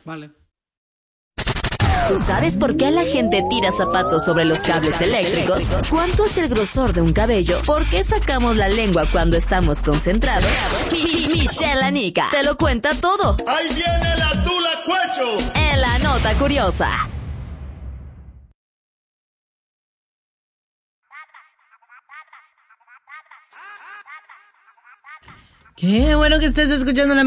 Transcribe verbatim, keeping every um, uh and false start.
Vale. ¿Tú sabes por qué la gente tira zapatos sobre los cables eléctricos? ¿Cuánto es el grosor de un cabello? ¿Por qué sacamos la lengua cuando estamos concentrados? Michelle Anica te lo cuenta todo. ¡Ahí viene la tula cuecho! En la nota curiosa. Qué bueno que estés escuchando la